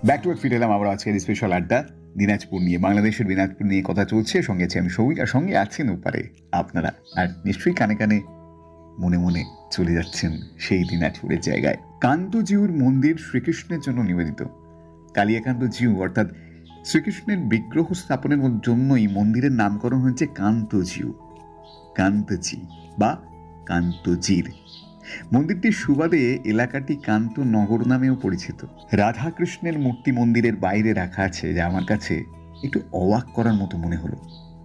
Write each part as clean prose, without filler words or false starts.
Back to ফিরে এলাম আবার আজকের স্পেশাল আড্ডা দিনাজপুর নিয়ে। বাংলাদেশের দিনাজপুর নিয়ে কথা চলছে, সঙ্গে আছি আমি সৌভিক, আর সঙ্গে আছেন ওপারে আপনারা। আর নিশ্চয়ই কানে কানে মনে মনে চলে যাচ্ছেন সেই দিনাজপুরের জায়গায়। কান্তজিউর মন্দির শ্রীকৃষ্ণের জন্য নিবেদিত। কালিয়াকান্ত জিউ অর্থাৎ শ্রীকৃষ্ণের বিগ্রহ স্থাপনের জন্যই মন্দিরের নামকরণ হয়েছে কান্তজিউ, কান্তজি বা কান্তজির। মন্দিরটির সুবাদে এলাকাটি কান্ত নগর নামেও পরিচিত। রাধাকৃষ্ণের মূর্তি মন্দিরের বাইরে রাখা আছে, যা আমার কাছে একটু অবাক করার মতো মনে হলো।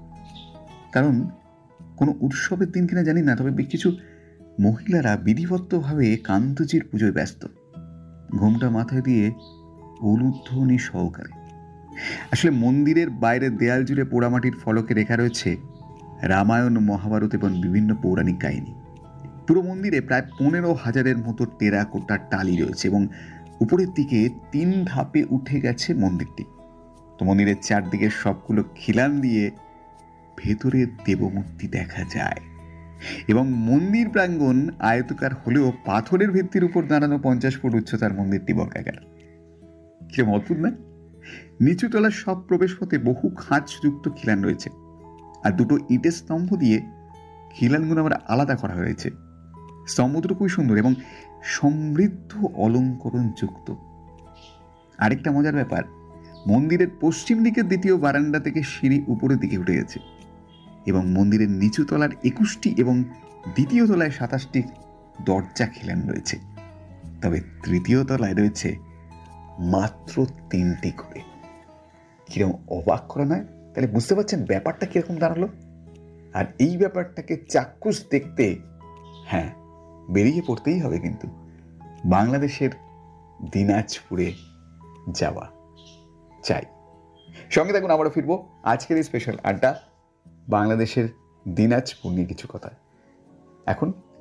কারণ কোনো উৎসবের দিন কিনা জানি না, তবে কিছু মহিলারা বিধিবদ্ধভাবে কান্তজির পুজোয় ব্যস্ত, ঘোমটা মাথায় দিয়ে উলুধ্বনি সহকারে। আসলে মন্দিরের বাইরের দেয়াল জুড়ে পোড়ামাটির ফলকে রেখা রয়েছে রামায়ণ, মহাভারত এবং বিভিন্ন পৌরাণিক কাহিনী। পুরো মন্দিরে প্রায় 15,000-এর মতো টেরাকোটার টালি রয়েছে এবং উপরের দিকে 3 ধাপে উঠে গেছে মন্দিরটি। তো মন্দিরের চারদিকে সবগুলো খিলান দিয়ে ভেতরে দেবমূর্তি দেখা যায় এবং মন্দির প্রাঙ্গণ আয়তকার হলেও পাথরের ভিত্তির উপর দাঁড়ানো 50 ফুট উচ্চতার মন্দিরটি বর্গাকার। কিরকম অদ্ভুত না? নিচু তলার সব প্রবেশপথে বহু খাঁজযুক্ত খিলান রয়েছে, আর দুটো ইটের স্তম্ভ দিয়ে খিলানগুলো আবার আলাদা করা হয়েছে। স্তম্ভ দুটো খুবই সুন্দর এবং সমৃদ্ধ অলঙ্করণ যুক্ত। আরেকটা মজার ব্যাপার, মন্দিরের পশ্চিম দিকের দ্বিতীয় বারান্দা থেকে সিঁড়ি উপরের দিকে উঠে গেছে এবং মন্দিরের নিচু তলার 21টি এবং দ্বিতীয় তলায় 27টি দরজা খিলান রয়েছে। তবে তৃতীয় তলায় রয়েছে মাত্র 3টি করে। কিরকম অবাক করা নয়? তাহলে বুঝতে পারছেন ব্যাপারটা কিরকম দাঁড়ালো। আর এই ব্যাপারটাকে চাক্ষুষ দেখতে হ্যাঁ বেরিয়ে পড়তেই হবে কিন্তু বাংলাদেশের দিনাজপুরে যাওয়া চাই। সঙ্গে থাকুন, আবারও ফিরবো আজকের এই স্পেশাল আড্ডা বাংলাদেশের দিনাজপুর নিয়ে কিছু কথা। এখন